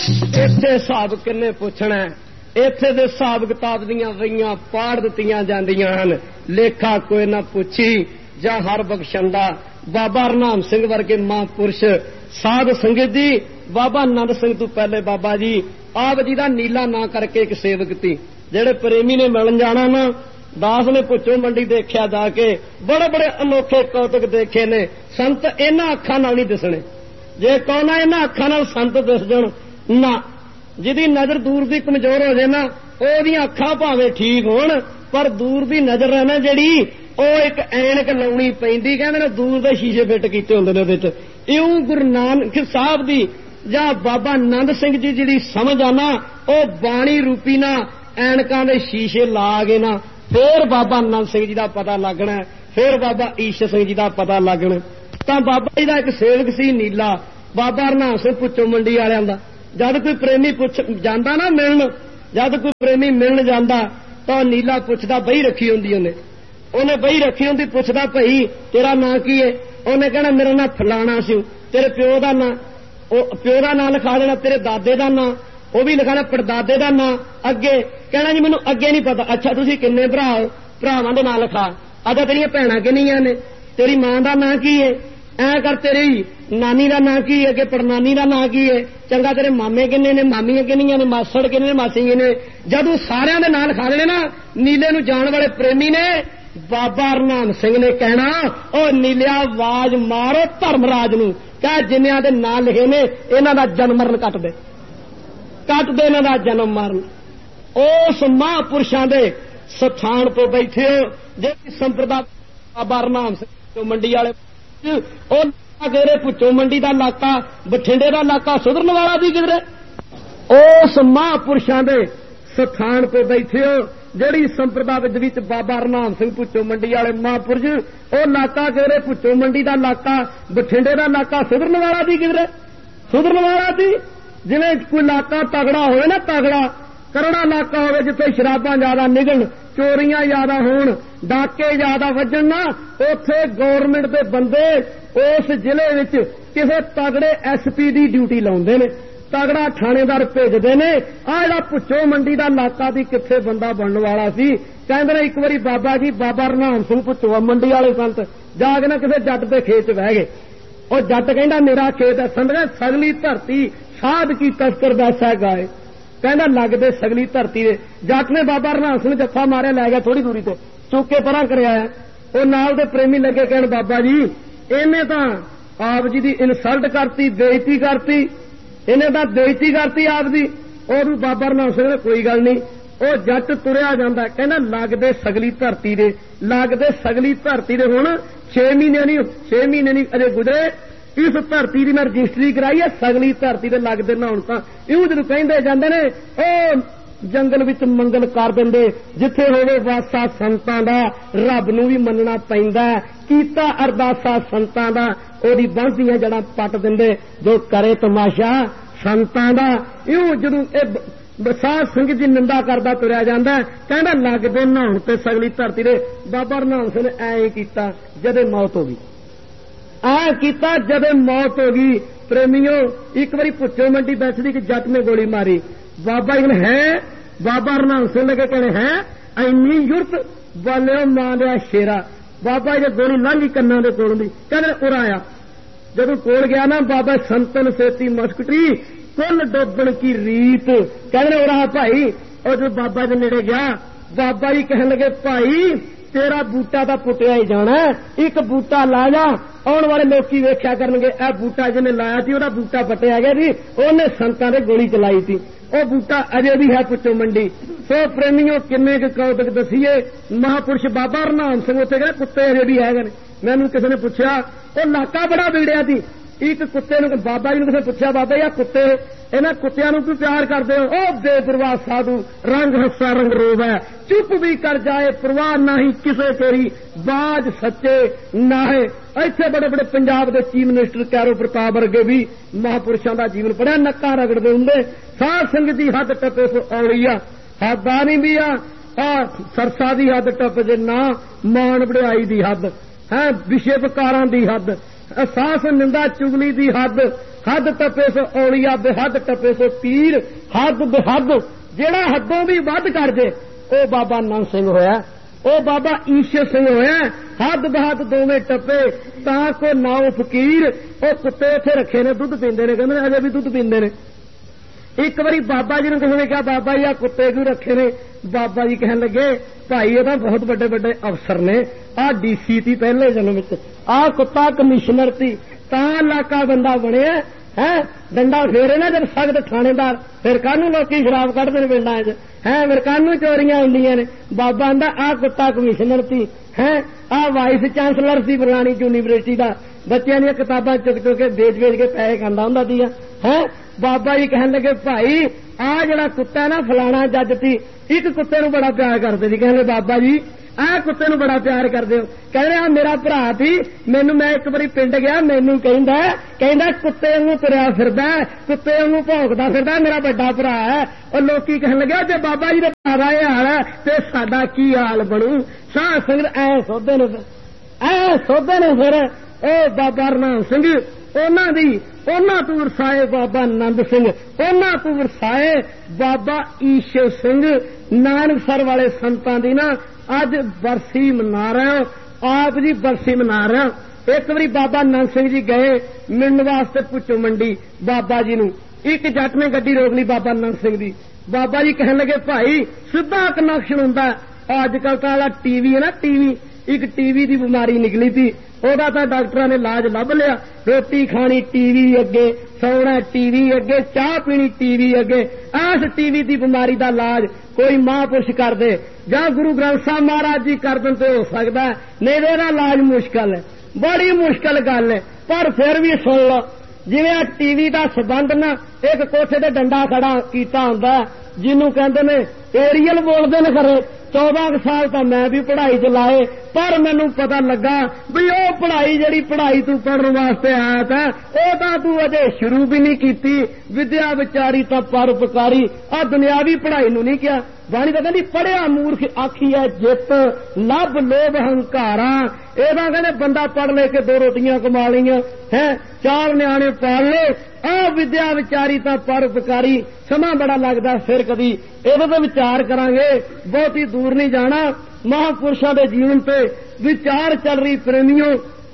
इत्थे हिसाब किन्ने पुछना है, इत्थे दे हिसाब किताब दियां वईयां पाड़ दित्तियां जांदियां हन। लेखा कोई ना पुछी जां हर बख्शंदा। बाबा हरनाम सिंह वर्गे महापुरुष साध संगत जी, बाबा आनंद सिंह तो पहले बाबा जी आप जी का नीला ना करके एक सेवक थी, जेड़े प्रेमी ने मिलन जाना ना, दास ने पुछो मंडी देखा जाके, बड़े बड़े अनोखे कौतुक देखे ने। संत इन्हां अखां नाल नहीं दिसने, जे कहना इन्हां अखां नाल संत दिस जाण ना। जिहदी नजर दूर दी कमजोर हो जाए ना, ओहदियां अखां भावें ठीक होण, पर दूर दी नजर है ना जिहड़ी, ਉਹ एक ऐनक लाउणी पैंदी, कहंदे ने दूर दे शीशे फिट कीते हुंदे ने विच। इउं गुरु नानक साहब दी जां बाबा आनंद सिंह जी जिहड़ी समझ आना, ਉਹ बाणी रूपी ना ऐनकां दे शीशे ला के ना, फिर बाबा आनंद सिंह जी दा पता लगना, फिर बाबा ईश्वर सिंह जी दा पता लगना। तां बाबा जी दा एक सेवक सी नीला, बाबा हरनाम सिंह पुच्छो मंडी वालियां दा। जद कोई प्रेमी पुछ जांदा ना मिलन, जद कोई प्रेमी मिलन जांदा तां नीला पुछदा बही रखी हुंदी ਉਹਨੇ ਬਈ ਰੱਖੀ ਹੁੰਦੀ, ਪੁੱਛਦਾ ਭਈ ਤੇਰਾ ਨਾਂ ਕੀ ਹੈ? ਉਹਨੇ ਕਹਿਣਾ ਮੇਰਾ ਨਾਂ ਫਲਾਣਾ ਸੀ। ਤੇਰੇ ਪਿਓ ਦਾ ਨਾਂ, ਉਹ ਪਿਓ ਦਾ ਨਾਂ ਲਿਖਾ ਦੇਣਾ, ਤੇਰੇ ਦਾਦੇ ਦਾ ਨਾਂ ਉਹ ਵੀ ਲਿਖਾਣਾ, ਪੜਦਾਦੇ ਦਾ ਨਾਂ। ਅੱਗੇ ਕਹਿਣਾ ਜੀ ਮੈਨੂੰ ਅੱਗੇ ਨਹੀਂ ਪਤਾ। ਅੱਛਾ ਤੁਸੀਂ ਕਿੰਨੇ ਭਰਾ ਹੋ? ਭਰਾਵਾਂ ਦੇ ਨਾਂ ਲਿਖਾ। ਅੱਛਾ ਤੇਰੀਆਂ ਭੈਣਾਂ ਕਿੰਨੀਆਂ ਨੇ? ਤੇਰੀ ਮਾਂ ਦਾ ਨਾਂ ਕੀ ਹੈ? ਐ ਕਰ ਤੇਰੀ ਨਾਨੀ ਦਾ ਨਾਂ ਕੀ ਹੈ? ਅੱਗੇ ਪੜਨਾਨੀ ਦਾ ਨਾਂ ਕੀ ਹੈ? ਚੰਗਾ ਤੇਰੇ ਮਾਮੇ ਕਿੰਨੇ ਨੇ? ਮਾਮੀਆਂ ਕਿੰਨੀਆਂ ਨੇ? ਮਾਸੜ ਕਿੰਨੇ ਨੇ? ਮਾਸੀ ਕਿੰਨੇ ਨੇ? ਜਦੋਂ ਸਾਰਿਆਂ ਦੇ ਨਾਂ ਲਿਖਾ ਦੇਣੇ ਨਾ, ਨੀਲੇ ਨੂੰ ਜਾਣ ਵਾਲੇ ਪ੍ਰੇਮੀ ਨੇ, बाबा हरनाम सिंह ने कहना, ओ नीलिया आवाज मारो धर्मराज नूं, कह जिन्हां दे नां लिखे ने इन्हां दा जन्म मरण कट दे इन्हां दा जन्म मरण। उस महापुरुषां दे स्थान तो बैठे हो जिहड़ी संप्रदा बाबा हरनाम सिंह मंडी वाले, ओ पुछो मंडी दा इलाका, बठिंडे दा इलाका, सुधरन वाला भी किधरे। उस महापुरुषां दे स्थान तो बैठे हो ਜਿਹੜੀ ਸੰਪਰਦਾ ਵਿੱਚ ਬਾਬਾ ਹਰਨਾਮ ਸਿੰਘ ਪੁੱਛੋ ਮੰਡੀ ਵਾਲੇ ਮਹਾਂਪੁਰਸ਼, ਉਹ ਇਲਾਕਾ ਕਿਹੜੇ? ਪੁੱਛੋ ਮੰਡੀ ਦਾ ਇਲਾਕਾ, ਬਠਿੰਡੇ ਦਾ ਇਲਾਕਾ, ਸੁਧਰਨ ਵਾਲਾ ਦੀ ਕਿਧਰੇ? ਸੁਧਰਨ ਵਾਲਾ ਦੀ ਜਿਵੇਂ ਕੋਈ ਇਲਾਕਾ ਤਗੜਾ ਹੋਵੇ ਨਾ, ਤਗੜਾ ਕਰੜਾ ਇਲਾਕਾ ਹੋਵੇ ਜਿੱਥੇ ਸ਼ਰਾਬਾਂ ਜ਼ਿਆਦਾ ਨਿਕਲਣ, ਚੋਰੀਆਂ ਜ਼ਿਆਦਾ ਹੋਣ, ਡਾਕੇ ਜ਼ਿਆਦਾ ਵੱਜਣ ਨਾ, ਉੱਥੇ ਗੌਰਮੈਂਟ ਦੇ ਬੰਦੇ ਉਸ ਜ਼ਿਲ੍ਹੇ ਵਿੱਚ ਕਿਸੇ ਤਗੜੇ SP ਦੀ ਡਿਊਟੀ ਲਾਉਂਦੇ ਨੇ, तगड़ा थानेदार भेजते ने। आ जिहड़ा पुछो मंडी का इलाका भी किथे बंदा बनने वाला सी, कहंदे ने एक बारी बाबा जी बाबा हरनाम सिंह पुछो मंडी वाले संत जाके ना किसी जट के खेत बह गए। और जट कहंदा मेरा खेत है। संत कहंदे सगली धरती साध की तस्कर वैसा गाए, कहंदा लगदे सगली धरती दे। जट ने बाबा हरनाम सिंह जत्था मारे लै गया थोड़ी दूरी ते, चुक के परां करया। वो नाल दे प्रेमी लगे कहण बाबा जी इन्हें तां आप जी दी इनसल्ट करती, बेइज्जती करती, इन्हें तां बेइज्जती करती आपदी। और बाबा हरनाम सिंह ने कोई गल नहीं, ਉਹ ਜੱਟ ਤੁਰਿਆ ਜਾਂਦਾ, ਕਹਿੰਦਾ ਲੱਗਦੇ ਸਗਲੀ ਧਰਤੀ ਦੇ, ਲੱਗਦੇ ਸਗਲੀ ਧਰਤੀ ਦੇ। ਹੁਣ 6 ਮਹੀਨੇ ਨਹੀਂ ਅਜੇ ਗੁਜ਼ਰੇ, ਇਸ ਧਰਤੀ ਦੀ ਮੈਂ ਰਜਿਸਟਰੀ ਕਰਾਈ ਹੈ, ਸਗਲੀ ਧਰਤੀ ਦੇ ਲੱਗਦੇ ਨਾ। ਹੁਣ ਤਾਂ ਇਉਂ ਜਦੋਂ ਕਹਿੰਦੇ ਜਾਂਦੇ ਨੇ, ਉਹ ਜੰਗਲ ਵਿੱਚ ਮੰਗਲ ਕਰ ਦਿੰਦੇ, ਜਿੱਥੇ ਹੋਵੇ ਵਾਸਾ ਸੰਤਾਂ ਦਾ, ਰੱਬ ਨੂੰ ਵੀ ਮੰਨਣਾ ਪੈਂਦਾ, ਕੀਤਾ ਅਰਦਾਸਾ ਸੰਤਾਂ ਦਾ, ਉਹਦੀ ਬੰਦੀਆਂ ਜੜਾਂ ਪੱਟ ਦਿੰਦੇ, ਜੋ ਕਰੇ ਤਮਾਸ਼ਾ ਸੰਤਾਂ ਦਾ। ਇਉਂ ਜਦੋਂ ਸਾਧ ਸੰਗਤ ਦੀ ਨਿੰਦਾ ਕਰਦਾ ਤੁਰਿਆ ਜਾਂਦਾ, ਕਹਿੰਦਾ ਲੱਗਦੇ ਨਹਾਉਣ ਤੇ ਸਗਲੀ ਧਰਤੀ ਦੇ। ਬਾਬਾ ਹਰਨਾਮ ਸਿੰਘ ਨੇ ਐਂ ਕੀਤਾ ਜਦੇ ਮੌਤ ਹੋ ਗਈ, ਐਂ ਕੀਤਾ ਜਦੇ ਮੌਤ ਹੋ ਗਈ। ਪ੍ਰੇਮੀਓ ਇੱਕ ਵਾਰੀ ਪੁੱਛੋ ਮੰਡੀ ਬੈਠਦੀ ਕਿ ਜੱਟ ਨੇ ਗੋਲੀ ਮਾਰੀ, ਬਾਬਾ ਜੀ ਨੇ ਹੈ, ਬਾਬਾ ਹਰਨਾਮ ਸਿੰਘ ਲਗੇ ਕਹਿੰਦੇ ਹੈ ਇੰਨੀ ਯੁਰਤ ਵਾਲਿਓ ਮਾਂ ਲਿਆ ਸ਼ੇਰਾ। ਬਾਬਾ ਜੀ ਗੋਲੀ ਲੰਘੀ ਕੰਨਾਂ ਦੇ ਕੋਲੋਂ ਦੀ, ਕਹਿੰਦੇ ਉਰਾ ਆਇਆ। ਜਦੋਂ ਕੋਲ ਗਿਆ ਨਾ ਬਾਬਾ ਸੰਤਨ ਸੇਤੀ ਮਸਕਟੀ ਕੁੱਲ ਡੋਬਣ ਕੀ ਰੀਤ, ਕਹਿੰਦੇ ਉਰਾ ਭਾਈ। ਉਹ ਜਦੋਂ ਬਾਬਾ ਦੇ ਨੇੜੇ ਗਿਆ, ਬਾਬਾ ਜੀ ਕਹਿਣ ਲੱਗੇ ਭਾਈ ਤੇਰਾ ਬੂਟਾ ਤਾਂ ਪੁੱਟਿਆ ਹੀ ਜਾਣਾ, ਇੱਕ ਬੂਟਾ ਲਾ ਜਾ, ਆਉਣ ਵਾਲੇ ਲੋਕੀ ਵੇਖਿਆ ਕਰਨਗੇ ਇਹ ਬੂਟਾ ਜਿਹਨੇ ਲਾਇਆ ਸੀ ਉਹਦਾ ਬੂਟਾ ਪੱਟਿਆ ਗਿਆ ਜੀ, ਉਹਨੇ ਸੰਤਾਂ ਦੇ ਗੋਲੀ ਚਲਾਈ ਸੀ, ਉਹ ਬੂਟਾ ਅਜੇ ਵੀ ਹੈ ਪੁੱਛੋ ਮੰਡੀ। ਸੋ ਪ੍ਰੇਮੀਓ ਕਿੰਨੇ ਕੁ ਕੌਤਕ ਦਸੀਏ। ਮਹਾਂਪੁਰਸ਼ ਬਾਬਾ ਹਰਨਾਮ ਸਿੰਘ ਉੱਥੇ ਕਹਿੰਦੇ ਕੁੱਤੇ ਅਜੇ ਵੀ ਹੈਗੇ ਨੇ। ਮੈਨੂੰ ਕਿਸੇ ਨੇ ਪੁੱਛਿਆ ਉਹ ਇਲਾਕਾ ਬੜਾ ਵਿਗੜਿਆ ਸੀ, ਇੱਕ ਕੁੱਤੇ ਨੂੰ ਬਾਬਾ ਜੀ ਨੂੰ ਕਿਸੇ ਪੁੱਛਿਆ ਬਾਬਾ ਜੀ ਆ ਕੁੱਤੇ ਇਹਨਾਂ ਕੁੱਤਿਆਂ ਨੂੰ ਕਿਉਂ ਪਿਆਰ ਕਰਦੇ ਹੋ? ਉਹ ਬੇਪਰਵਾਹ ਸਾਧੂ ਰੰਗ ਹੱਸਾ ਰੰਗ ਰੋਬ ਹੈ, ਚੁੱਪ ਵੀ ਕਰ ਜਾਏ ਪਰਵਾਹ ਨਹੀਂ ਕਿਸੇ ਤੇਰੀ, ਬਾਜ ਸੱਚੇ ਨਾਹੇ। ਇੱਥੇ ਬੜੇ ਬੜੇ ਪੰਜਾਬ ਦੇ ਚੀਫ ਮਿਨਿਸਟਰ ਕੈਰੋ ਪ੍ਰਤਾਪ ਵਰਗੇ ਵੀ ਮਹਾਂਪੁਰਸ਼ਾਂ ਦਾ ਜੀਵਨ ਪੜਿਆ, ਨੱਕਾਂ ਰਗੜਦੇ ਹੁੰਦੇ। ਸਾਧ ਸੰਗਤ ਦੀ ਹੱਦ ਟੱਪੇ ਸੋ ਔਲੀ ਆ, ਹੱਦਾਂ ਨਹੀਂ ਵੀ ਆ ਸਰਸਾ ਦੀ ਹੱਦ ਟੱਪ ਜੇ ਨਾ, ਮਾਣ ਵਡਿਆਈ ਦੀ ਹੱਦ ਹੈ, ਵਿਸ਼ੇ ਵਿਕਾਰਾਂ ਦੀ ਹੱਦ, ਸਾਸ ਨਿੰਦਾ ਚੁਗਲੀ ਦੀ ਹੱਦ, हद टपे सो औलिया बेहद टपे सो पीर हद बेहद जेड़ा हदों भी वध कर जे ओ बाबा नंद सिंह होया ओ बाबा ईश्वर सिंह होया हद बहद दोवें टपे तां को नाओ फकीर ओ कुत्ते इत्थे रखे ने दुध पींदे ने कहंदे अजे भी दुध पींदे ने। एक बारी बाबा जी ने किसी ने कहा बाबा जी आ कुत्ते क्यों रखे ने बाबा जी कहन लगे भाई ये बहुत बड़े बड़े अफसर ने आ डीसी थी पहले जन्म आ कुत्ता कमिश्नर थी ता इलाका बंदा बने है डंडा फेरे ना जब सख्त थानेदार फिर कानू लोग शराब कढ़ते पिंडा है फिर कानू चोरियां होंदियां ने बाबा आंदा आ कुत्ता कमिश्नर थी है आ वाइस चांसलर थी फलानी यूनिवर्सिटी का बच्चों दी किताबां चुक चुक के बेच के पैसे खांदा हुंदा सी है। बाबा जी कहन लगे भाई आ जड़ा कुत्ता ना फलाना जज थी एक कुत्ते नूं बड़ा प्यार करते सी कहंदे बाबा जी आ कुत्ते नूं बड़ा प्यार करदे हो कहंदे आ मेरा भरा थी मैनू मैं एक बारी पिंड गया मैनू कहंदा कुत्ते वांगू तुरया फिरदा कुत्ते वांगू भौंकदा फिरदा मेरा बड़ा भरा है और लोकी कहन लगे जे बाबा जी दे भरा दा ये हाल है ते साडा की हाल बनू साह संगत ऐ सोधे ने फिर ओ बाबा हरनाम सिंह ओना तू वरसाए बाबा नंद सिंह ओना तू वरसाए बाबा ईश्वर सिंह नानकसर वाले संतां दी ना अज बरसी मना रहे हो आप जी बरसी मना रहे हो। एक बारी बाबा नंद सिंह जी गए मिलने वास्ते पुचो मंडी बाबा जी नू एक जट ने गड्डी रोक ली बाबा नंद सिंह दी बाबा जी कहन लगे भाई सीधा कनैक्शन हुंदा अजकल तां टीवी है ना टीवी एक टीवी की बीमारी निकली थी ओदा तो डॉक्टर ने इलाज लभ लिया रोटी खानी टीवी अगे सौना टीवी अगे चाह पीनी टीवी अगे इस टीवी की बीमारी का इलाज कोई महापुरुष कर दे या गुरु ग्रंथ साहब महाराज जी कर दें तो हो सकता है नहीं ਇਹਦਾ इलाज मुश्किल है बड़ी मुश्किल गल है। पर फिर भी सुन लो जिवें टीवी का संबंध ना एक कोठे ते डंडा खड़ा कीता हुंदा जिन्हों कहते ने एरियल बोलते ने खरे 14 साल तो मैं भी पढ़ाई च लाए पर मैनू पता लगा भी ओ पढ़ाई जिहड़ी पढ़ाई तू पढ़न वास्ते आया था ओ तां तू अजे शुरू भी नहीं कीती विद्या विचारी तां परोपकारी आ दुनियावी पढ़ाई नू नहीं किया बाणी तां कहंदी पढ़िया मूर्ख आखी है जित लभ लोभ हंकारा एदा कहंदे बंदा पढ़ ले के 2 रोटियां कमा लियां है 4 न्याणे पाल ले आ विद्या विचारी तां परोपकारी समा बड़ा लगदा फिर कदी ਇਹਦੇ ਤੇ विचार करांगे बहुत ही दूर नहीं जाना महापुरुषों के जीवन पे विचार चल रही प्रेमियों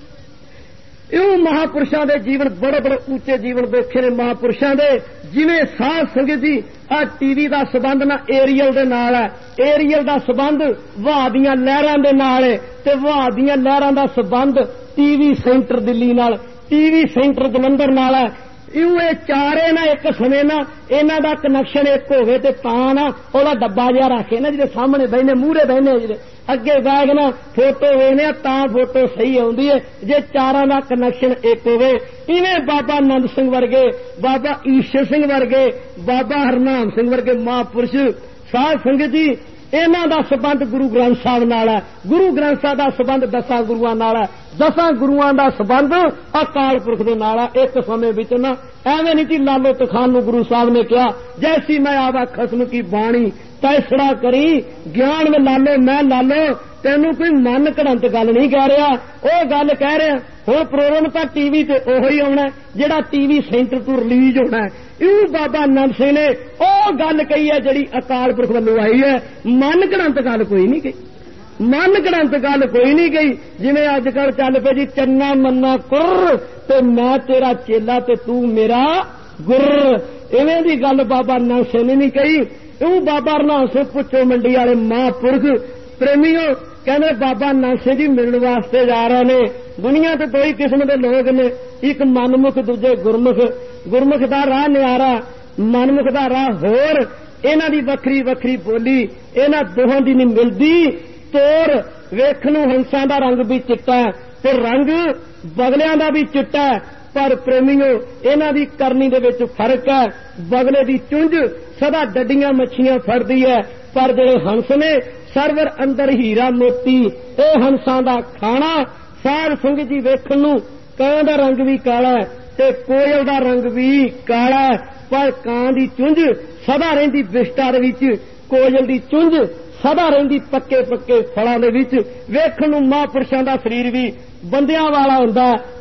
इह महापुरुषों के जीवन बड़े बड़े ऊंचे जीवन देखे ने महापुरुषों के जिवें साध संगत जी आ टीवी का संबंध ना एरियल दे नाल है एरियल का संबंध वहा दीयां लहरां दे नाल है ते वहा दीयां लहरां दा संबंध टीवी सेंटर दिल्ली नाल टीवी सेंटर जलंधर नाल है इउ ये चारे ना एक समय ना इन्हां दा कनैक्शन एक होवे ते तां ना ओहदा डब्बा जिहा रख के ना जिहदे सामने बहने मूहरे बहने जिहदे अगे बैग ना फोटो वेखने तां फोटो सही आउंदी है जे चारां दा कनैक्शन एक होवे इवें बाबा नंद सिंह वर्गे बाबा ईश्वर सिंह वर्गे बाबा हरनाम सिंह वर्गे महापुरुष साध संगत जी इन्हां दा संबंध गुरु ग्रंथ साहब नाल है गुरु ग्रंथ साहब दा संबंध 10 गुरुआं नाल है 10 गुरुआं दा संबंध अकाल पुरख दे नाल है। एक समय विच ना एवें नहीं कि लालो तखान नूं गुरु साहब ने कहा जैसी मैं आवा खसम की बाणी तैसड़ा करी ज्ञान में लालो मैं लालो तेनू कोई मन घड़ंत गल नहीं कह रहा ओ गल कह रहा हुण प्रोग्राम तां टीवी ते ओही आउणा जिहड़ा टीवी सेंटर तो रिलीज होना है इह बाबा नंद सिंह ने ओ गल कही है जिहड़ी अकाल पुरख वल्लों आई है मन घड़ंत गल कोई नहीं कही मन घड़ंत गल कोई नहीं कही जिवें अजकल चल पे जी चन्ना मन्ना कुर ते मैं तेरा चेला ते तू मेरा गुर इवें दी गल बाबा नंद सिंह ने नहीं कही इह बाबा हरनाम सिंह पुचो मंडी वाले महापुरख प्रेमियों कहने बाबा नंद सिंह जी मिलने वास्ते जा रहे ने दुनिया ते 2 किस्म के लोग ने एक मनमुख दूजे गुरमुख गुरमुख दा राह न्यारा मनमुख दा राह होर इन्हां दी वखरी वखरी बोली इन्हां दोहां दी नहीं मिलदी तोर वेख नूं हंसां दा रंग भी चिट्टा ते रंग बगलियां दा भी चिट्टा पर प्रेमियों इन्हां दी करनी दे विच फर्क है बगले दी चुंझ सदा डड्डियां मच्छियां फड़दी है पर जिहड़े हंस ने सरवर अंदर हीरा मोती ए हंसां दा खाना साध संगत जी वेखण नूं ਕਾਂ ਦਾ रंग भी काला है ते कोयल दा रंग भी काला है पर ਕਾਂ दी चुंझ सदा रहिंदी विष्टा दे विच कोयल दी चुंझ सदा रहिंदी पक्के पक्के फलां दे विच वेखण नूं महापुरुषां दा शरीर भी बंदियां वाला हुंदा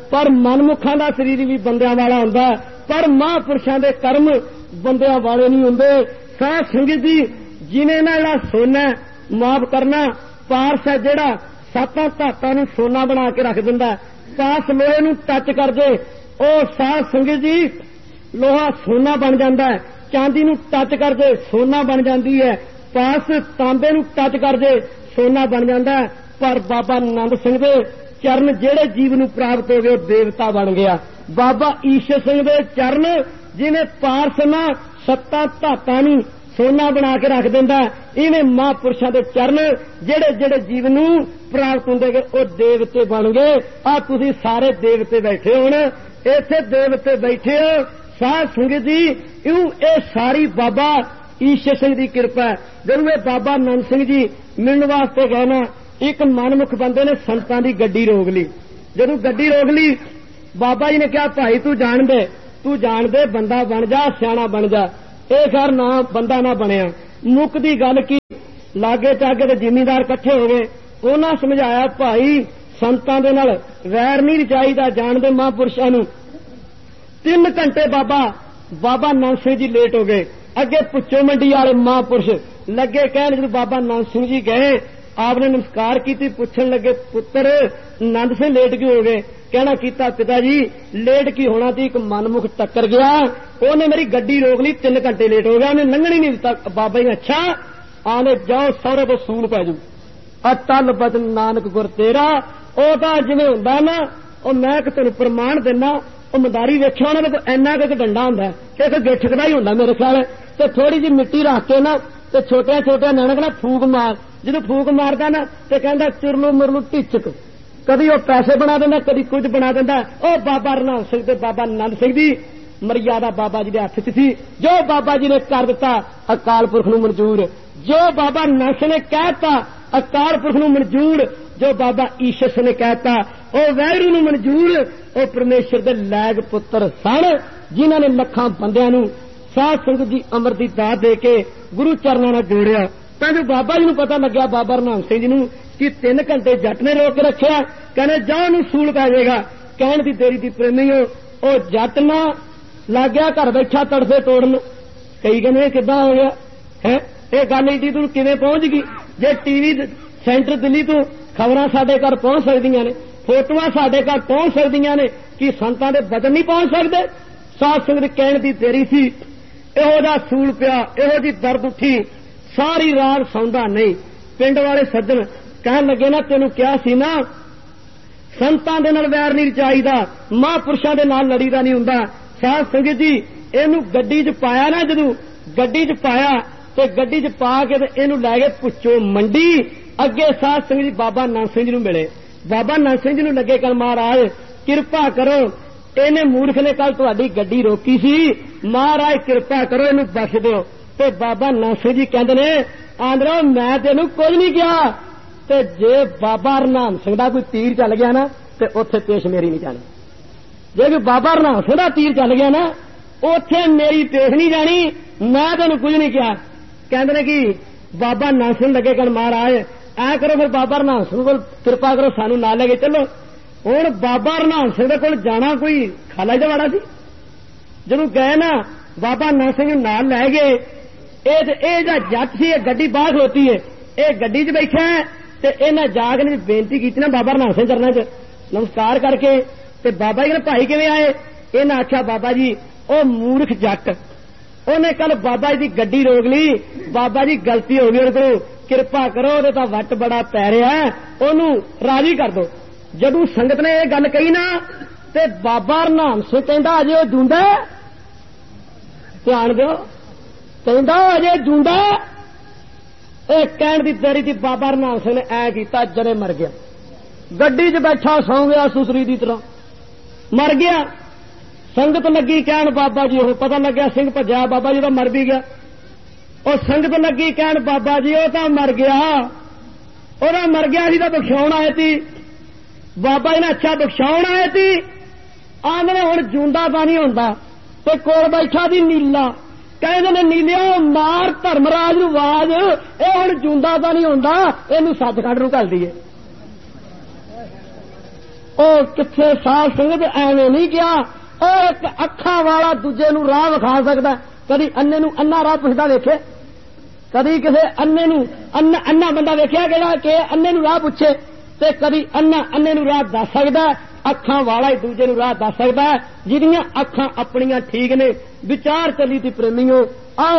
पर मनमुखां दा शरीर भी बंदियां वाला हुंदा, पर महापुरुषां दे कर्म बंदियां वाले नहीं हुंदे। साध संगत जी, जिन्हें ना जिहड़ा सोना माफ करना, पारस है जिहड़ा सत्तां धातां नूं सोना बना के रख दिंदा, पास लोहे नूं टच कर दे ओ साध संगत जी लोहा सोना बन जाता है, चांदी नूं टच कर दे सोना बन जाती है, पास तांबे नूं टच कर दे सोना बन जाता है। पर बाबा नंद सिंह दे चरण जेड़े जीव नूं प्राप्त हो गए देवता बन गया। बाबा ईश्वर सिंह दे चरण जिन्हें पारस ना सत्तां धातां नूं सोना बना के रख दिंदा, इन्हें महापुरुषां दे चरण जेड़े जेड़े जीव नूं प्राप्त हुंदे गए ओ देवते बन गए। आ तुसीं सारे देवते बैठे होण, इत्थे देवते बैठे हो। साध संगत जी, यूं ये सारी बाबा ईश्वर सिंह की कृपा है। जदों ये बाबा नंद सिंह जी मिलने वास्ते गए ना, एक मनमुख बंदे ने संतां दी गड्डी रोक ली। जदों गड्डी रोक ली, बाबा जी ने कहा भाई तू जान दे बंदा बन जा, सियाणा बन जा। ये खैर ना बंदा ना बनया। मुक दी गल की, लागे चागे ते जिमीदार इकट्ठे हो गए, उन्हां समझाया भाई संतां दे नाल वैर नहीं चाहिदा, जान दे महापुरुषां नूं। 3 घंटे बाबा नंद सिंह जी लेट हो गए। अगे पुच्छो मंडी वाले महापुरुष लगे कहन, जब बाबा नंद सिंह जी गए आपने नमस्कार की, पूछन लगे पुत्र नंद सिंह लेट क्यों हो गए? कहना कीता पिता जी लेट की होना थी, एक मनमुख टक्कर गया, उन्हें मेरी गड्डी रोक ली, 3 घंटे लेट हो गया, उन्हें लंघण ही नहीं दिता। बाबा जी अच्छा आने जाओ सौरे को सूल पै जू, अटल बचन नानक गुर तेरा। ओदा जिवें हुंदा ना, ओ मैं तेन प्रमाण देना, ओ मदारी वेख्या उन्होंने कोई इन्ना कुछ डंडा हुंदा, एक गिट्ठ कदा ही हुंदा मेरे ख्याल, ते थोड़ी जी मिट्टी रख के ना ते छोटे छोटे नानक ना फूक मार, जो फूक मारदा ना ते कहंदा चुरलू मुरलू टिचक, कभी वो पैसे बना देना, कभी कुछ बना देता। ओ बाबा रनाम सिंह ते बाबा नंद सिंह दी मर्यादा बाबा जी के हथ च थी, जो बाबा जी ने कर दिता अकाल पुरख नूं मंजूर, जो बाबा नंद सिंह ने कहता अकाल पुरख नूं मंजूर, जो बाबा ईश्वर सिंह ने कहता ओ वैरू नूं मंजूर। ओ परमेश्वर दे लैग पुत्र सन, जिन्हां ने लखां बंदियां नूं साध संगत जी अमृत दी दात दे के गुरु चरणां नाल जोड़िया। तां जो बाबा जी नूं पता लग्या बाबा रनाम सिंह जी नूं कि 3 घंटे जट ने रोक के रखिया, कहने जाओ नूं सूल पै जाएगा। कहण दी देरी दी प्रेमी हो, ओ जट ना लग गया घर बैठा तड़फे तोड़न। कई कहने किदां हो गया है, ये गल एडी दूर किवें पहुंच गई? जे टीवी सेंटर दिल्ली तो खबरां साडे घर पहुंच सकदियां ने, फोटोआं साडे घर पहुंच सकदियां ने, कि संतां दे बदन नहीं पहुंच सकदे? साध संगत कहण दी देरी सी, इहो जिहा सूल पिया, इहो जी दर्द उठी, सारी रात सौंदा नहीं। पिंड वाले सज्जन कहण लगे ना तेनू क्या सी ना, संतां दे नाल वैर नहीं चाहिदा, महापुरुषां दे नाल लड़ीदा नहीं हुंदा। साध संगत जी इहनू गड्डी 'च पाया ना, जदों गड्डी 'च पाया ते गड्डी 'च पा के ते इहनू लै गए पुच्छो मंडी। अगे साध संगत जी बाबा नंद सिंह जी नूं मिले। बाबा नंद सिंह जी नूं लगे कल महाराज किरपा करो, इहने मूर्ख ने कल तुहाडी गड्डी रोकी सी, महाराज किरपा करो इहनू बख्श दिओ। ते बाबा नंद सिंह जी कहंदे ने आंदरो मैं तेनू कुछ नहीं कहा, ते जे बाबा रनाम सिंह दा कोई तीर चल गया ना ते उत्थे पेश मेरी नहीं जानी। जे कोई बाबा रनाम सिंह दा तीर चल गया ना उत्थे मेरी पेश नहीं जानी, मैं तेनू कुछ नहीं कहा। कहंदे ने कि बाबा नंद सिंह लगे कल महाराज ऐ करो फिर बाबा रनाम सिंह कोल किरपा करो सानू नाल ले के चलो। हुण बाबा रनाम सिंह दे कोल जाना कोई खाला दा वाड़ा सी। जदों गए ना बाबा नंद सिंह नाल लै गए, ए जट सी गड्डी बाहर खलोती है, ये गड्डी 'च बैठा है ते इन्हें जाके ने बेनती की ना बाबा रनाम सिंह चरणा 'च नमस्कार करके, ते बाबा जी ने भाई किवें आए? इन्हें आख्या बाबा जी ओ मूर्ख जट, उन्हें कल बाबा जी की गड्डी रोक ली, बाबा जी गलती हो गई उहदे कोलों, किरपा करो उहदे तां वट बड़ा पै रिहा है, ओनू राजी कर दो। जदों संगत ने यह गल कही ना ते बाबा रनाम सिंह कहंदा अजे ओह जूंदा, ध्यान दिओ, कहंदा अजे जूंदा। कहण दी देरी थी बाबा रनाम सिंह ने ऐ कीता जरे मर गया, गड्डी 'च बैठा सौ गया सुसरी दी तरह मर गया। संगत लगी कहण बाबा जी, पता लग्या सिंह भज्या, बाबा जी तो मर भी गया। और संगत लगी कहण बाबा जी वो तो मर गया, ओदा मर गया सी, बख्शाउण आए थी। बाबा जी ने अच्छा बख्शाउण आए थी, आंदे हुण जूंदा तां नहीं हुंदा, ते कोल बैठा सी नीला, कहंदे ने नीलिया मार धर्मराज नूं आवाज, ये हुण जूंदा तां नहीं हुंदा, इहनूं सचखंड नूं घल दईए। किथे साध संगत एवं नहीं गया। एक अखां वाला दूजे नूं राह विखा सकदा। कदी अन्ने नूं अन्ना राह पुछदा वेखे? कदी किसी अन्ने नूं अन्ना बंदा वेख्या कि अन्ने नूं राह पुछे? ते कदी अन्ने नूं राह दस सकदा? अखां वाला ही दूजे नूं राह दस सकदा है, जिहदियां अखां अपनियां ठीक ने। विचार चली थी प्रेमियों, आओ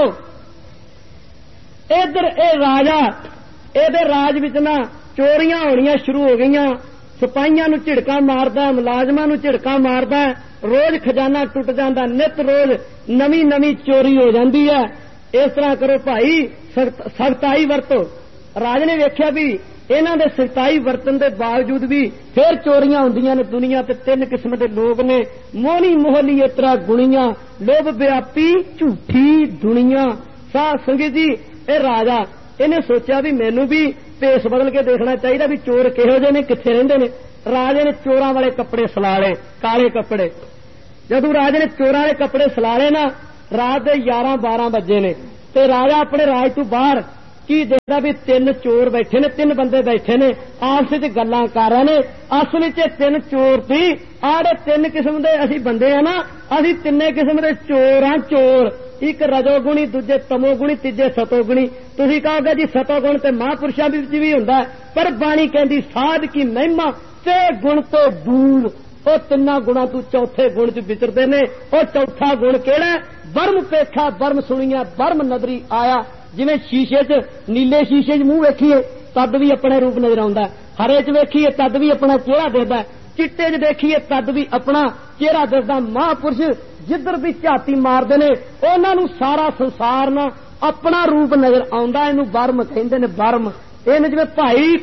इधर ए राजा, एदे राज विच ना चोरियां होणियां शुरू हो गईयां। सिपाहियां नूं झिड़कां मारदा, मुलाजमां नूं झिड़कां मारदा, रोज खजाना टुट जांदा, नित रोज नवीं नवीं चोरी हो जांदी है। इस तरह करो भाई, सख्ताई वरतो। राज ने वेख्या भी इन्हां दे सख्ताई वरतन दे बावजूद भी फिर चोरियां हुंदियां ने दुनिया ते। तीन किस्म के लोग ने, मोहनी मोहली इतरा गुणियां, लोभ व्यापी झूठी दुनिया। साध संगत जी, ए राजा इन्हें सोचा भी मैनू भी भेस बदल के देखना चाहिए भी चोर किहो जे ने, किथे रहिंदे ने। राजे ने चोरां वाले कपड़े सलाले, काले कपड़े। जदों राजे ने चोरां वाले कपड़े सलाले ना, रात के 11-12 बजे ने, ते राजा अपने राज तों बाहर की देखदा भी तीन चोर बैठे ने, तीन बंदे बैठे ने, आपस विच गल्लां कर रहे ने। असल विच तीन चोर सी। आड़े तीन किस्म दे असीं बंदे आ ना, असीं तिन्ने किस्म दे चोर हां। चोर एक रजोगुणी, दूजे तमोगुणी, तीजे सतोगुणी। तुसीं कहोगे जी सतोगुण ते महापुरुषां विच भी हुंदा, पर बाणी कहंदी साध की महिमा ते गुण तो दूर। ਉਹ ਤਿੰਨਾਂ ਗੁਣਾਂ ਤੋਂ ਚੌਥੇ ਗੁਣ ਚ ਵਿਚਰਦੇ ਨੇ। ਉਹ ਚੌਥਾ ਗੁਣ ਕਿਹੜਾ? ਬਰਮ ਪੇਖਾ ਬਰਮ ਸੁਣੀਆਂ ਬਰਮ ਨਜ਼ਰੀ ਆਇਆ। ਜਿਵੇਂ ਸ਼ੀਸ਼ੇ 'ਚ, ਨੀਲੇ ਸ਼ੀਸ਼ੇ 'ਚ ਮੂੰਹ ਵੇਖੀਏ ਤਦ ਵੀ ਆਪਣਾ ਰੂਪ ਨਜ਼ਰ ਆਉਂਦਾ, ਹਰੇ 'ਚ ਵੇਖੀਏ ਤਦ ਵੀ ਆਪਣਾ ਚਿਹਰਾ ਦਿਖਦਾ, ਚਿੱਟੇ 'ਚ ਦੇਖੀਏ ਤਦ ਵੀ ਆਪਣਾ ਚਿਹਰਾ ਦਿਖਦਾ। ਮਹਾਂਪੁਰਸ਼ ਜਿੱਧਰ ਵੀ ਝਾਤੀ ਮਾਰਦੇ ਨੇ ਉਹਨਾਂ ਨੂੰ ਸਾਰਾ ਸੰਸਾਰ ਨਾ ਆਪਣਾ ਰੂਪ ਨਜ਼ਰ ਆਉਂਦਾ। ਇਹਨੂੰ ਬਰਮ ਕਹਿੰਦੇ ਨੇ, ਬਰਮ। ਇਹਨੇ ਜਿਵੇਂ ਭਾਈ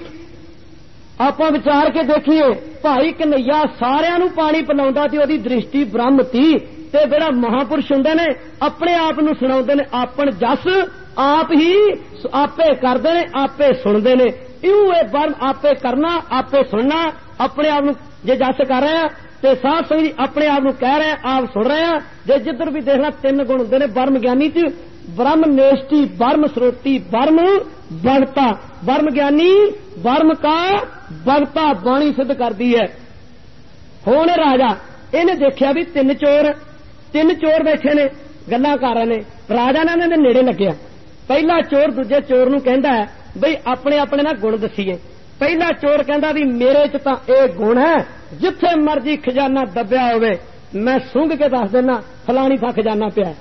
ਆਪਾਂ ਵਿਚਾਰ ਕੇ ਦੇਖੀਏ, ਭਾਈ ਕਨਈਆ ਸਾਰਿਆਂ ਨੂੰ ਪਾਣੀ ਪਿਲਾਉਂਦਾ ਤੇ ਉਹਦੀ ਦ੍ਰਿਸ਼ਟੀ ਬ੍ਰਹਮ ਤੀ। ਤੇ ਜਿਹੜਾ ਮਹਾਂਪੁਰਸ਼ ਹੁੰਦੇ ਨੇ ਆਪਣੇ ਆਪ ਨੂੰ ਸੁਣਾਉਂਦੇ ਨੇ, ਆਪਣ ਜਸ ਆਪ ਹੀ ਆਪੇ ਕਰਦੇ ਨੇ, ਆਪੇ ਸੁਣਦੇ ਨੇ। ਇਉਂ ਇਹ ਬਰਮ ਆਪੇ ਕਰਨਾ, ਆਪੇ ਸੁਣਨਾ। ਆਪਣੇ ਆਪ ਨੂੰ ਜੇ ਜਸ ਕਰ ਰਹੇ ਆ ਤੇ ਸਾਧ ਸੰਗਤ ਜੀ ਆਪਣੇ ਆਪ ਨੂੰ ਕਹਿ ਰਹੇ ਆ, ਆਪ ਸੁਣ ਰਹੇ ਆ। ਜੇ ਜਿੱਧਰ ਵੀ ਦੇਖਣਾ ਤਿੰਨ ਗੁਣ ਹੁੰਦੇ ਨੇ ਬਰਮ ਗਿਆਨੀ 'ਚ। ब्रह्म नेष्टि, ब्रह्म श्रोति, ब्रह्म भगता। ब्रह्म ज्ञानी ब्रह्म का भगता बाणी सिद्ध करती है। हुण राजा इन्हें देखिया भी तीन चोर बैठे ने, गल्लां कर रहे ने। राजा ने इन्हां दे नेड़े लग्या। पहला चोर दूजे चोर नूं कहंदा है बई अपने अपने ना गुण दसीए। पहला चोर कहंदा भी मेरे च तां इह गुण है, जिथे मर्जी खजाना दबिया होवे मैं सूंघ के दस देना फलानी थां खजाना पिया।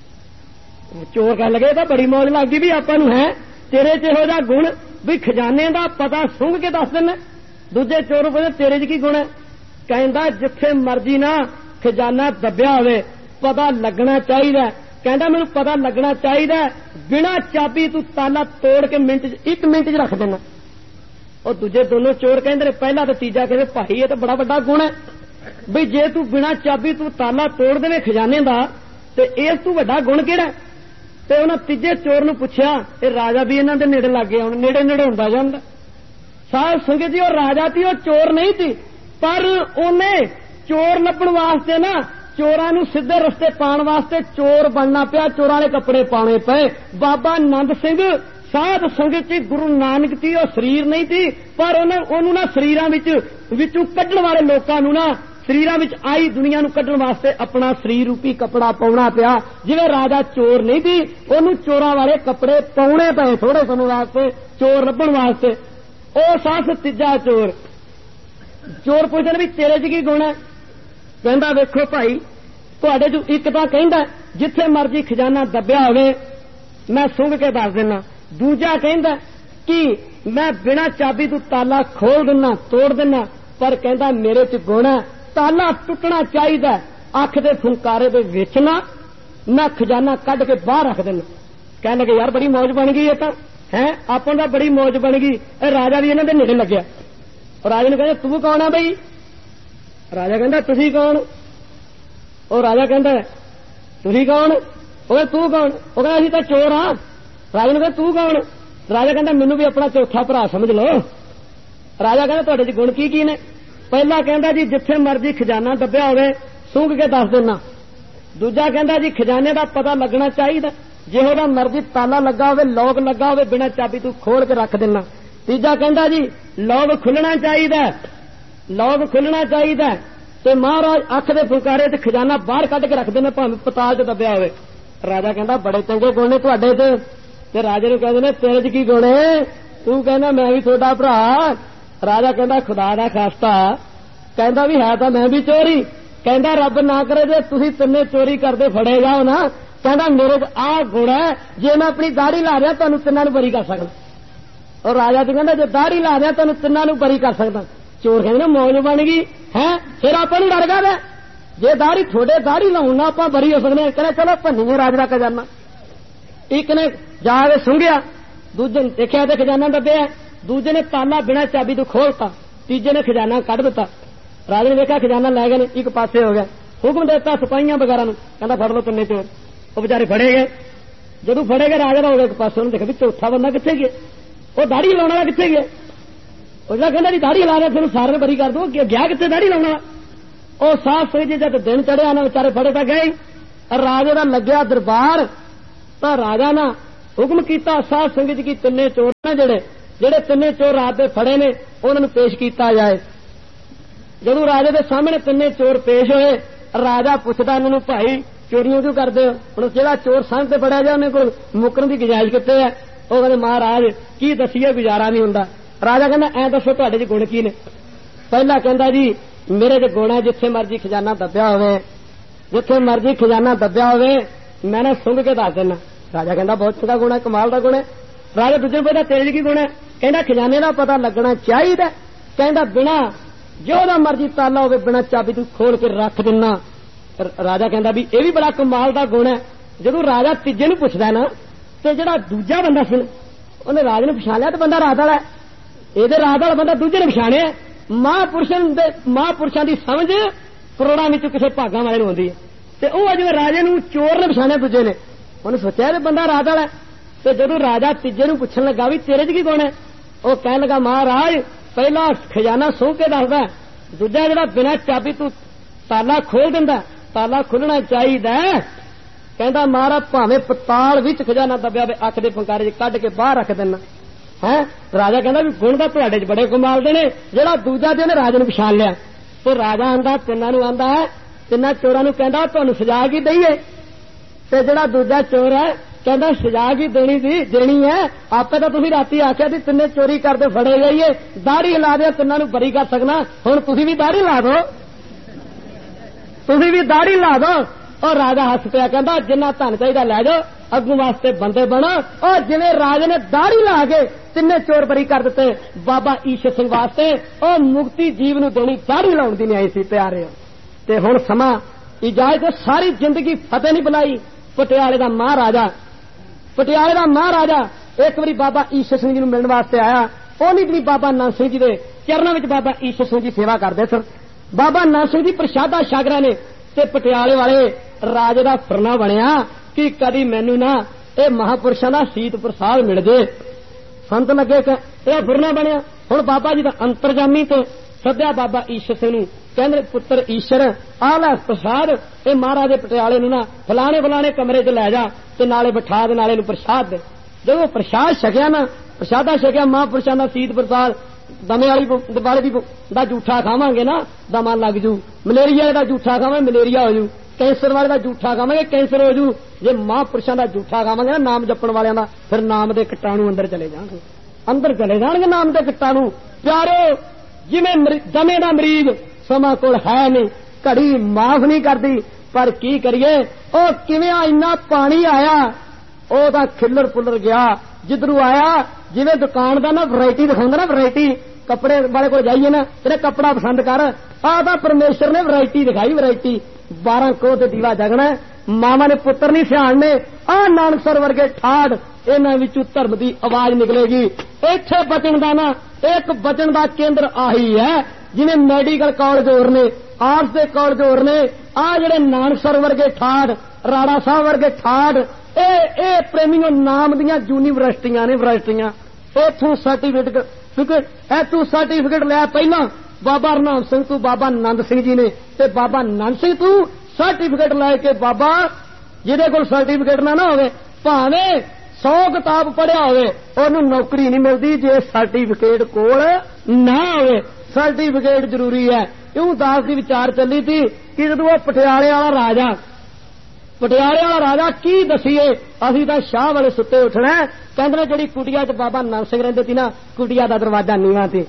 चोर कह लगे तो बड़ी मौज लग गई भी आपां नूं है तेरे च इहो जिहा गुण भी खजाने दा पता सूंघ के दस देना। दूजे चोर पुछदे तेरे च की गुण है? कहंदा जिथे मर्जी ना खजाना दबिया होवे पता लगना चाहिए। कहंदा मैनूं पता लगना चाहिए, बिना चाबी तू ताला तोड़ के एक मिनट च रख देना। और दूजे दोनों चोर कहंदे ने, पहला तो तीजा कहंदे भाई ये तो बड़ा वड्डा गुण है बई जे तू बिना चाबी तू ताला तोड़ देवे खजाने दा ते इस तू वड्डा गुण किहड़ा? ते उन्हां तीजे चोर नूं पुछया। ते राजा भी इन्हां दे नेड़े लग गया। हुण नेड़े नेड़े हुंदा जांदा। साध संगत जी, और राजा थी, और चोर नहीं थी, पर उन्हें चोर लभण वास्ते ना चोरां नूं सीधे रस्ते पाउण वास्ते चोर बनना पिया, चोरां दे कपड़े पाउणे पए। बाबा नंद सिंह साध संगत जी गुरु नानक थी, और शरीर नहीं थी, पर उन्होंने ना शरीरां विचों कढण वाले लोकां नूं ना शरीरां विच आई दुनिया नूं कढण वास्ते अपना शरीर रूपी कपड़ा पाउणा पिया। जिवें राजा चोर नहीं थी, उहनूं चोरां वाले कपड़े पाउणे पए थोड़े समय वास्ते चोर लभण वास्ते। ओ साथ तीजा चोर पुछदे भी तेरे च की गुण है? कहंदा वेखो भाई तुहाडे चों एक तां कहंदा जिथे मर्जी खजाना दबिया होवे मैं सूंघ के दस देना। दूजा कहंदा कि मैं बिना चाबी तू ताला खोल देना, तोड़ देना। पर कहंदा मेरे च गुण है, ताला टुटना चाहिए, अख दे फुंकारे दे विच ना मैं खजाना कढ के बाहर रख देना। कह लगे यार बड़ी मौज बन गई, है आपां दा बड़ी मौज बन गई। राजा भी इन्हां दे नेड़े लग्या। और राजा ने कहंदा तू कौन है बई? राजा कहंदा तुसीं कौन? और राजा कहंदा तुसीं कौन? ओए तू कौन? वो कहंदा असीं तां चोर हां। राजा ने कहंदा तू कौन? राजा कहंदा मैनूं भी अपना चौथा भरा समझ लो। राजा कहंदा तुहाडे च गुण की ने? पहला कहंदा जी जिथे मर्जी खजाना दबिया होवे सूंघ के दस देना। दूजा कहंदा जी खजाने का पता लगना चाहिए, जिहो दा मर्जी ताला लगा होवे लॉक लगा होवे बिना चाबी तू खोल के रख देना। तीजा कहंदा जी लॉक खुलना चाहिए, लौग खुलना चाहिए। ते महाराज अख दे फुलकारे ते खजाना बाहर कढ के रखते ने, भावें पताल च दबिया होवे। राजा कहता बड़े चंगे गुण ने तुहाडे ते राजे नूं कहंदे ने तेरे च की गुण है? तू कहना मैं भी थोड़ा भरा। राजा कहता खुदा दा खास्ता, कहता भी है तो मैं भी चोरी। कहता रब ना करे जे तुसीं तिन्ने चोरी करते फड़े जाओ ना, कहता मेरे च आ गुण है जे मैं अपनी दाढ़ी ला दिया तुहानूं तिन्नां नूं बरी कर सकदा। और राजा जी कहता जे दाढ़ी ला दिया तुहानूं तिन्नां नूं बरी कर सकदा। चोर कहते मौज बन गई है, फिर आपां नूं डर गया जे दाढ़ी थोड़े दाढ़ी लाउण नाल आपां बरी हो सकदे। कहना चलो भन्नीए राज दा खजाना। एक ने जाके सुंघिया, दूजे ने देखिया ते खजाना दबिया, दूजे ने ताला बिना चाबी तो खोलता, तीजे ने खजाना कढ दिता। राजे ने देखा खजाना लै गए, एक पासे हो गया। हुक्म देता सिपाहियां वगैरह नूं, कहंदा फड़ लो तिन्ने चोर। वो बेचारे फड़े गए। जदों फड़े गए राजा दा हो गया एक पासे, उन्होंने देखा भी चौथा बंदा कित्थे गया, वो दाढ़ी लाउण वाला कित्थे गया। उसने कहना जी दाढ़ी ला रहा तेन सारे बरी कर दो, गया कितने दाढ़ी लाने। और साफ सही जब दिन चढ़िया ना बेचारे फड़े तो गए। राजे का लग्या दरबार, तो राजा ना हुक्म किया साध संगत की तिन्ने चोर ने जेड़े तिन्ने चोर रात के फड़े ने उन्होंने पेश किया जाए। जदों राजे के सामने तिन्ने चोर पेश होए, राजा पूछता इन्होंने भाई चोरियों क्यों करते हो? हम जो चोर सामने फड़िया जाए उन्हें को मुकरन की गुजाइश कितने है? वो कहते महाराज की दसीए गुजारा नहीं होंदा। राजा कहना ऐ दसो तुहाडे च गुण की ने? पहला कहंदा जी मेरे च गुण है जिथे मर्जी खजाना दबिया होवे, जिथे मर्जी खजाना दबिया होवे मैं ना सुंघ के दस देना। राजा कहंदा बहुत चंगा गुण है, कमाल का गुण है। राजा दूजे पता तेरे की गुण है? कहंदा खजाने का पता लगना चाहिए। कहंदा बिना जो दा मर्जी ताला होवे बिना चाबी तू खोल के रख देना। राजा कहंदा भी ये भी बड़ा कमाल का गुण है। जदों राजा तीजे नूं पुछदा ना ते जिहड़ा दूजा बंदा सी उन्हें राज नूं पछाण लिया, तो बंदा रात वाला है। ਇਹਦੇ ਰਾਤ ਵਾਲਾ ਬੰਦਾ ਦੂਜੇ ਨੇ ਪਛਾਣਿਆ। ਮਹਾਂਪੁਰਸ਼ਾਂ ਦੀ ਸਮਝ ਕਰੋੜਾਂ ਵਿੱਚੋਂ ਕਿਸੇ ਭਾਗਾਂ ਵਾਲੇ ਨੂੰ ਹੁੰਦੀ ਹੈ। ਤੇ ਉਹ ਜਿਵੇਂ ਰਾਜੇ ਨੂੰ ਚੋਰ ਨੇ ਪਛਾਣਿਆ ਦੂਜੇ ਨੇ, ਉਹਨੇ ਸੋਚਿਆ ਇਹ ਬੰਦਾ ਰਾਤ ਵਾਲਾ। ਤੇ ਜਦੋਂ ਰਾਜਾ ਤੀਜੇ ਨੂੰ ਪੁੱਛਣ ਲੱਗਾ ਵੀ ਤੇਰੇ 'ਚ ਕੀ ਗੁਣ ਹੈ, ਉਹ ਕਹਿਣ ਲੱਗਾ ਮਹਾਰਾਜ ਪਹਿਲਾ ਖਜ਼ਾਨਾ ਸੌਂ ਕੇ ਦੱਸਦਾ, ਦੂਜਾ ਜਿਹੜਾ ਬਿਨਾਂ ਚਾਬੀ ਤੂੰ ਤਾਲਾ ਖੋਲ ਦਿੰਦਾ, ਤਾਲਾ ਖੁੱਲਣਾ ਚਾਹੀਦਾ। ਕਹਿੰਦਾ ਮਹਾਰਾਜ ਭਾਵੇਂ ਪਤਾਲ ਵਿੱਚ ਖਜ਼ਾਨਾ ਦੱਬਿਆ ਹੋਵੇ ਅੱਖ ਦੇ ਫੰਕਾਰੇ 'ਚ ਕੱਢ ਕੇ ਬਾਹਰ ਰੱਖ ਦੇਣਾ है। राजा कहता भी गुण तो तुहाडे बड़े कमाल दे ने, जेड़ा दूजा ते राजे नूं पछाण लिया। तो राजा आंदा तिन्नां नूं आंदा है, तिन्नां चोरां नूं कहंदा तुहानूं सजा की दईए। ते जेड़ा दूजा चोर है कहंदा सजा की देनी है, आपे तो तुसीं राती आख्या सी तिन्ने चोरी करदे फड़े जाइए, दाढ़ी ला दे तिन्नां नूं बरी कर सकना, हुण तुसीं भी दाढ़ी ला दो, तुसीं भी दाढ़ी ला दो। और राजा हस पिया कहंदा जिन्ना धन चाहिदा लै जाओ, अगू वास्ते बंदे बनो। और जिवें राजे ने दाढ़ी ला के तिन्ने चोर बरी कर दिते, बाबा ईशर सिंह वास्ते और मुक्ति जीव नूं देनी दाढ़ी लाउण दी नहीं आई सी प्यारे। ते हुण समा इजाजत सारी जिंदगी फतेह नहीं बुलाई। पटियाले दा महाराजा एक बारी बाबा ईशर सिंह जी नूं मिलण वास्ते आया। ओहनी भी बाबा नानक सिंह जी दे चरणों विच बाबा ईशर सिंह जी सेवा करदे सन। बाबा नानक सिंह जी प्रशादा शागरा ने ते पटियाले वाले राजे दा फरना बनिया कि कदी मैनू ना ये महापुरुषों का सीत प्रसाद मिल जाए। संत लगे यह फुरना बनया। हुण बाबा जी का अंतरजामी तो सद्या बाबा ईशर सिंह नूं, कहंदे पुत्र ईशर आ लै प्रसाद, ये महाराजे पटियाले नूं ना फलाने कमरे च लै जा ते नाले बिठा दे, नाले नूं प्रसाद दे। जदों प्रसाद छकिया ना, प्रसादा छकिया महापुरुषों का सीत प्रसाद, दमे वाली दा जूठा खावांगे ना दमा लग जू, मलेरिया का जूठा खावे मलेरिया हो जू, कैंसर वाले का जूठा खावे कैंसर हो जू। जे महापुरुषों का जूठा खावांगे ना नाम जपण वालियां दा, फिर नाम दे कीटाणु अंदर चले जाणगे नाम दे कीटाणु। प्यारो जिवें दमे दा मरीज समा कोल है नहीं, घड़ी माफ नहीं करती, पर की करिए ओ किवें इन्ना पानी आया ओ दा खिल्लर पुलर गया जिधरों आया। जिवें दुकान दा ना वैरायटी दिखाउंदा ना, वैरायटी कपड़े वाले को जाइए ना तेरे कपड़ा पसंद कर, आ परमेश्वर ने वैरायटी दिखाई, वैरायटी 12 करोड़ ते दीवा जगना। मामा ने पुत्र नहीं सियाणने, आ नानकसर वर्गे ठाड़ इन्हां विचों धर्म की आवाज निकलेगी। इत्थे बचन दा ना एक बचन दा केंद्र आही है। जिवें मैडिकल कॉलेज होर ने, आर्ट्स दे कॉलेज होर ने, आ जिहड़े नानकसर वर्गे ठाड़, राणा साहब वर्गे ठाड़, ए प्रेमियों नाम दियां यूनीवर्सिटियां ने, वैरायटियां इत्थों सर्टिफिकेट लिया पहला बाबा हरनाम सिंह तू बाबा नंद सिंह जी ने, ते बाबा नंद सिंह तू सर्टिफिकेट लैके बाबा जिहदे कोल सर्टिफिकेट ना होवे भावें 100 किताब पढ़िया होवे ओनू नौकरी नहीं मिलती जे सर्टिफिकेट कोल ना होवे। सर्टिफिकेट जरूरी है। क्यों दास की विचार चली थी कि जदों पटियाले वाला राजा की दसीए असीं तां शाह वाले सुते उठना। कहंदे जिहड़ी कुटिया च बाबा नानक सिंह रहिंदे सी ना, कुटिया दा दरवाजा नीवां सी।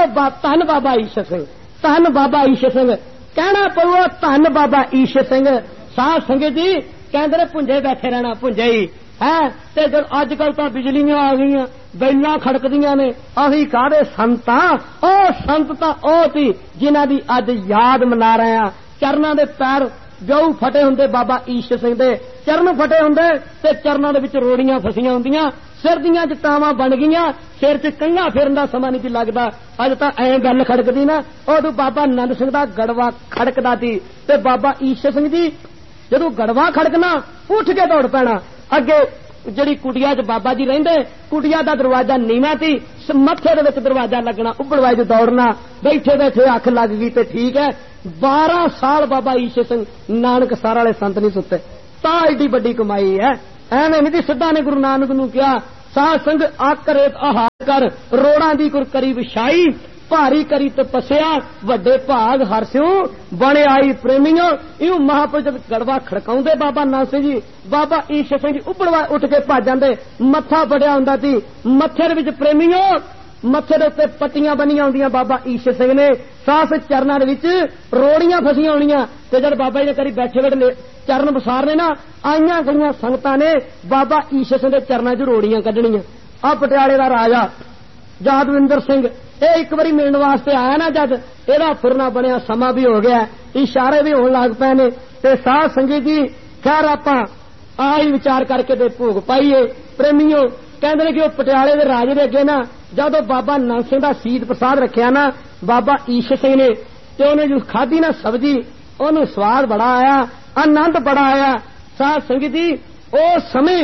धन बाबा ईशर सिंह, धन बाबा ईशर सिंह कहना पऊ धन बाबा ईशर सिंह। साध संगत जी कहंदे ने भुंजे बैठे रहना, भुंजे ही है। ते जद अजकल तां बिजलियां आ गईयां, बैलां खड़कदियां ने, असीं काहदे संत हां। संत तां ओह सी जिन्हां दी अज याद मना रहे हां। चरनां दे पैर बेऊ फटे हुंदे, बाबा ईशर सिंह दे चरण फटे हुंदे ते चरनां दे विच रोड़ियां फसियां हुंदियां, सिर दियां जटावां बन गईयां, सिर च कंघा फेरन दा समां नहीं सी लगदा। अज तां ऐ गल खड़कदी ना, उदों बाबा नंद सिंह दा गड़वा खड़कदा सी ते बाबा ईशर सिंह जी जदों गड़वा खड़कना उठ के दौड़ पैना। अगे जिहड़ी कुटिया च बाबा जी रहिंदे, कुटिया दा दरवाजा नीवां सी, मत्थे दे विच दरवाजा लगना, उबड़वाई च दौड़ना, बैठे बैठे अख लग गई ते ठीक है। 12 साल बाबा ईशर सिंह नानकसर वाले संत नहीं सुते, तां एडी वड्डी कमाई है। एवें नहीं सिद्धा ने गुरु नानक नूं कहा साध संग आकर एक आहार कर, रोड़ां दी कुर करी विछाई, भारी करी तपस्या, वड्डे भाग हरस्यों बने आई प्रेमियों। इउं महापुरुष गड़वा खड़काउंदे बाबा नानक सिंह जी, बाबा ईशर सिंह जी उबड़वा उठ के भज जांदे। मत्था फड़िया हुंदा सी, मत्थे दे विच प्रेमियों मत्थे दे उत्ते पट्टियां बनियां हुंदियां बाबा ईशर सिंह ने। सास चरनां दे विच रोड़ियां फसियां होणियां ते जद बाबा जी ने करी बैठे बैठे चरण बसारने ना, आईयां गईयां संगतां ने बाबा ईशर सिंह दे चरनां च रोड़ियां कढणियां। आ पटियाले दा राजा यादविंदर सिंह एक बारी मिलने वास्ते आया ना, जद एदा फुरना बनया, समा भी हो गया, इशारे भी होने लग पे ने। ते साध संगत जी खैर आपां आई विचार करके ते भोग पाईए। प्रेमियों कहंदे ने कि वो पटियाले दे राजे दे अगे ना जदों बाबा नानक सिंह दा सीत प्रसाद रखिया ना बाबा ईशर सिंह ने, ते उन्हें जो खाधी ना सब्जी, उन्हें स्वाद बड़ा आया, आनंद बड़ा आया। साध संगत जी उस समय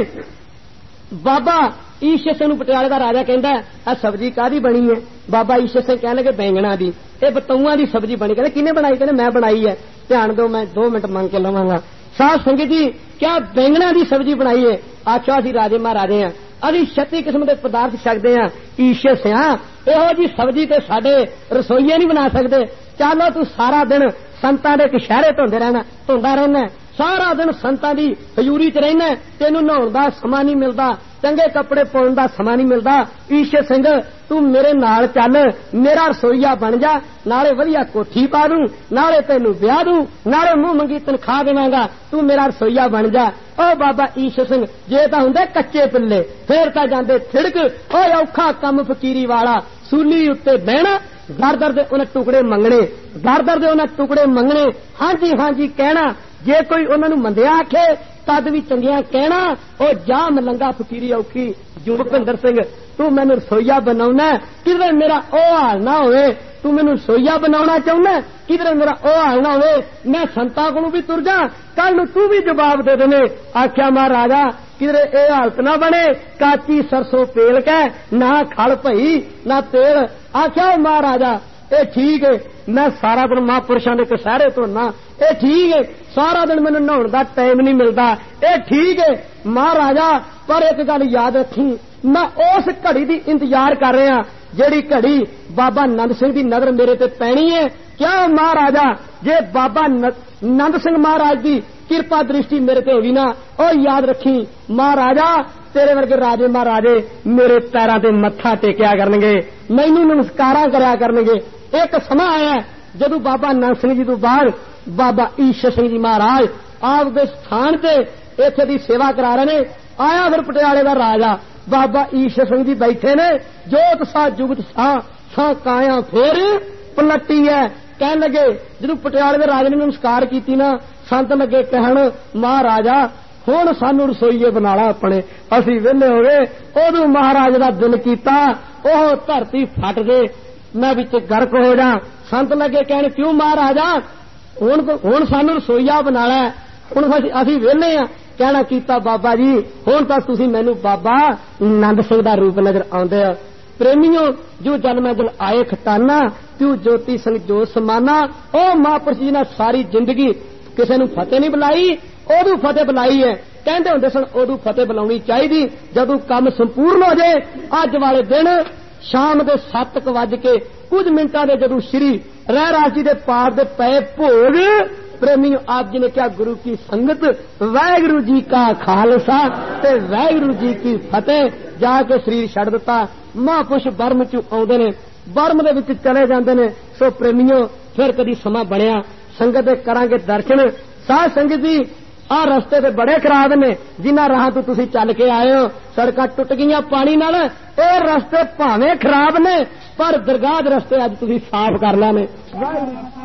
बाबा ईशर सिंह पटियाले का राजा कहता है आ सब्जी कादी बनी है? बाबा ईशर सिंह कहने लगे बैंगणा दी, ये बतौआ की सब्जी बनी। कहते किने बनाई? कहते मैं बनाई है, ध्यान दो मैं 2 मिनट मंग के लवांगा। साध संगत जी क्या बैंगणा की सब्जी बनाई है? आखिया असीं राजे महाराजे हैं, असीं 36 किस्म के पदार्थ छकते हैं, ईशर सिंह इहो जी सब्जी ते साडे रसोईए नहीं बना सकते। चलो तू सारा दिन संतां दे कशहरे धोंदा रहना, सारा दिन संतां दी हजूरी च रहना, तेनूं नहाउण दा समां नहीं मिलदा, चंगे कपड़े पाउण दा समां नहीं मिलदा। ईशर सिंह तू मेरे नाल चल, मेरा रसोईया बन जा, नाले वधिया कोठी पा दूं, नाले तैनूं ब्याह दूं, नाले मूंह मंगी तनखा देवांगा, तू मेरा रसोईया बन जा। ओ बाबा ईशर सिंह जे तां हुंदे कच्चे पिल्ले फेर तां जांदे थिड़क। ओ औखा काम फकीरी वाला, सूली उत्ते बहना, दर दर दे उन्हें टुकड़े मंगने, दर दर दे उन्हें टुकड़े मंगने, हांजी हांजी कहना। जे कोई उन्होंने मंदिया आखे तद भी चंगिया कहना। ओ जा मलंगा फकीरी औखी जू भुपिंदर सिंह तू मैनू रसोईया बनाउना, किधरे मेरा ओ हाल ना होवे। तू मैनू रसोईया बनाउना चाहुंदा, किधरे मेरा ओ हाल ना होवे, मैं संतां कोलों भी तुर जा, कल नूं तू भी जवाब दे देने। आख्या महाराजा किधरे ए हालत ना बने, काची सरसों पेल के ना खल भई ना तेल। आख्या महाराजा ए ठीक है, मैं सारा दिन महापुरुषों के कशहरे धोना, ए ठीक है, सारा दिन मैनूं नहाउण दा टाइम नहीं मिलता, ए ठीक है महाराजा, पर एक गल याद रखी, मैं उस घड़ी दी इंतजार कर रहा जेड़ी घड़ी बाबा नंद सिंह दी नजर मेरे ते पैनी है। क्या महाराजा जे बाबा नंद सिंह महाराज दी किरपा दृष्टि मेरे ते होगी ना, ओ याद रखी महाराजा तेरे वर्गे राजे महाराजे मेरे पैरां ते मत्था टेकिया करनगे, मैनूं नमस्कारा करया करनगे। एक समा आया जदों बाबा नंद सिंह जी तो बाद बाबा ईशर सिंह जी महाराज आपके स्थान से इत्थे दी सेवा करा रहे ने। आया फिर पटियाले का राजा बाबा ईशर सिंह जी बैठे ने, जोत सा जुगत सा काया फिर पलटी है। कह लगे जदों पटियाले के राजे ने नमस्कार की ना, संत लगे कहण महाराजा हुण सानू रसोईए बना ला अपने, असीं वेले हो गए। उदों महाराज का दिल कीता ओह धरती फट गए, मैं विच गर्क हो जा। संत लगे कहण क्यों महाराजा हुण सानू रसोईया बना ला, हुण असीं वेले आ। कहना कीता बाबा जी हुण तां तुसीं मैनूं बाबा नंद सिंह दा रूप नजर आउंदे आ। प्रेमियों जो जल मैं जल आए खटाना, तू ज्योति संग जो समाना। ओ महापुरुष जी ने सारी जिंदगी किसी नूं फतेह नहीं बुलाई, उदों फतेह बुलाई है। कहंदे हुंदे सन उदों फतेह बुलाउणी चाहीदी जदों काम संपूर्ण हो जाए। अज वाले दिन शाम के 7:05 कुछ मिनटां दे जदों श्री रहरास जी दे पार दे पए भोग प्रेमी आप जी ने क्या गुरु की संगत वाहिगुरु जी का खालसा ते वाहिगुरु जी की फतेह जाके शरीर छड़ दिता। महापुरुष बर्म च आउंदे ने बर्म दे विच चले जांदे ने। सो प्रेमियों फिर कदी समा बनया संगत दे करांगे दर्शन। साध संगत जी आ रस्ते ते बड़े खराब ने जिन्हां राह तो तुसीं चल के आए हो सड़कां टुट गईयां पानी नाल। ये रस्ते भावें खराब ने पर दरगाह दे रस्ते अज तुसीं साफ कर लैने।